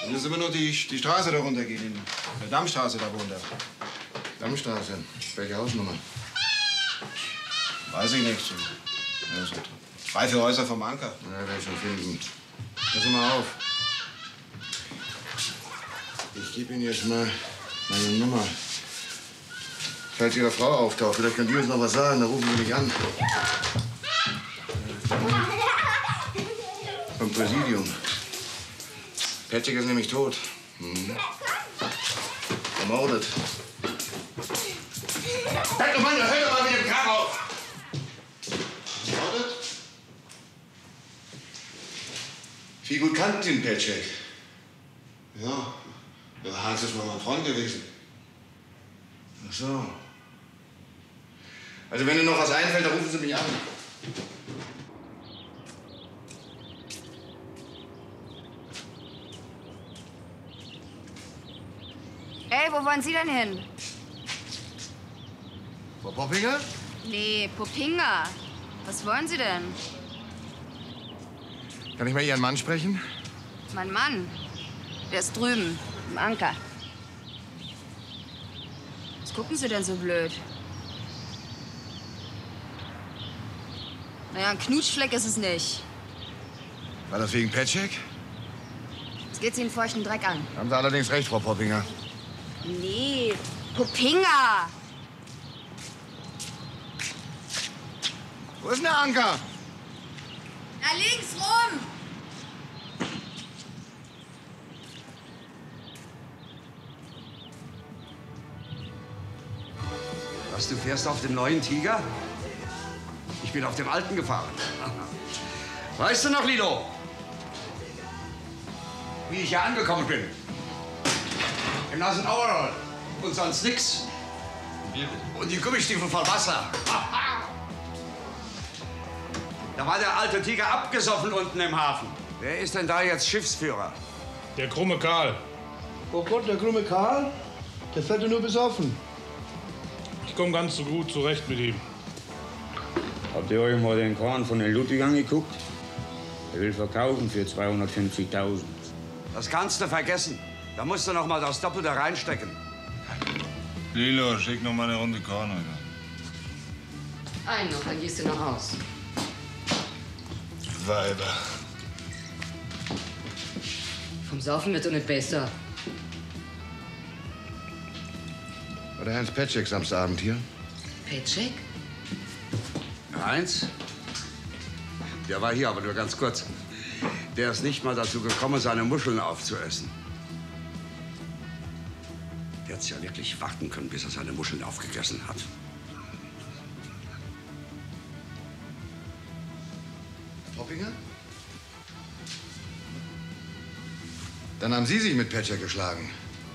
Dann müssen wir nur die Straße da runtergehen, in der Dammstraße da runter. Dammstraße? Welche Hausnummer? Weiß ich nicht. Ja, so 3, 4 Häuser vom Anker. Ja, werde ich schon finden. Pass mal auf. Ich gebe Ihnen jetzt mal meine Nummer. Falls Ihre Frau auftaucht, vielleicht kann die uns noch was sagen, dann rufen Sie mich an. Vom Präsidium. Petschek ist nämlich tot. Ermordet. Hört doch mal mit dem Kram auf! Ermordet? Wie gut kannten Sie den Petschek? Ja, Hans ist mal mein Freund gewesen. Ach so. Also wenn Ihnen noch was einfällt, dann rufen Sie mich an. Ey, wo wollen Sie denn hin? Frau Poppinger? Nee, Poppinger. Was wollen Sie denn? Kann ich mal Ihren Mann sprechen? Mein Mann. Der ist drüben, im Anker. Was gucken Sie denn so blöd? Naja, ein Knutschfleck ist es nicht. War das wegen Petschek? Was geht Sie einen feuchten Dreck an? Haben Sie allerdings recht, Frau Poppinger. Nee, Poppinger. Wo ist denn der Anker? Da links rum. Was, du fährst auf dem neuen Tiger? Ich bin auf dem alten gefahren. Weißt du noch, Lilo, wie ich hier angekommen bin? Im nassen Overall und sonst nix. Und die Gummistiefel voll Wasser. Da war der alte Tiger abgesoffen unten im Hafen. Wer ist denn da jetzt Schiffsführer? Der krumme Karl. Oh Gott, der krumme Karl? Der fährt ja nur besoffen. Ich komme ganz so gut zurecht mit ihm. Habt ihr euch mal den Korn von den Ludwig angeguckt? Er will verkaufen für 250.000. Das kannst du vergessen. Da musst du noch mal das Doppelte reinstecken. Lilo, schick noch mal eine Runde Korn rüber. Einen noch, dann gehst du nach Haus. Weiber. Vom Saufen wird's auch nicht besser. War der Heinz Petschek Samstagabend hier? Petschek? Heinz? Der war hier, aber nur ganz kurz. Der ist nicht mal dazu gekommen, seine Muscheln aufzuessen. Der hätte ja wirklich warten können, bis er seine Muscheln aufgegessen hat. Poppinger? Dann haben Sie sich mit Petschek geschlagen.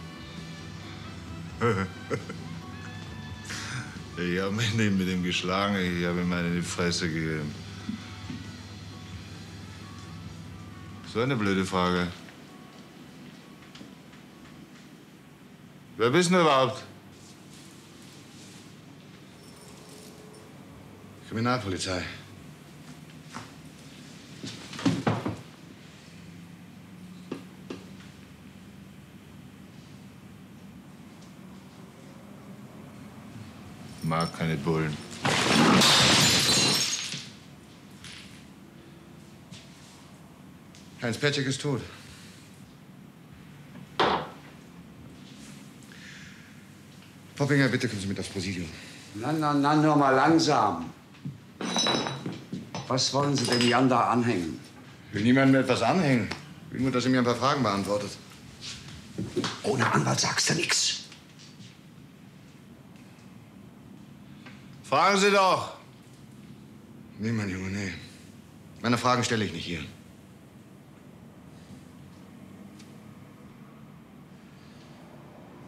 Ich habe mich nicht mit ihm geschlagen, ich habe ihm eine in die Fresse gegeben. So eine blöde Frage. Wer bist du überhaupt? Kriminalpolizei. Mag keine Bullen. Heinz Petschek ist tot. Poppinger, bitte kommen Sie mit aufs Präsidium. Na, nur mal langsam. Was wollen Sie denn Jan da anhängen? Ich will niemandem etwas anhängen. Ich will nur, dass er mir ein paar Fragen beantwortet. Ohne Anwalt sagst du nichts. Fragen Sie doch! Nee, mein Junge, nee. Meine Fragen stelle ich nicht hier.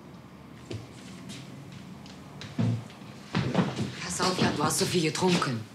Pass auf, Jan, du hast so viel getrunken.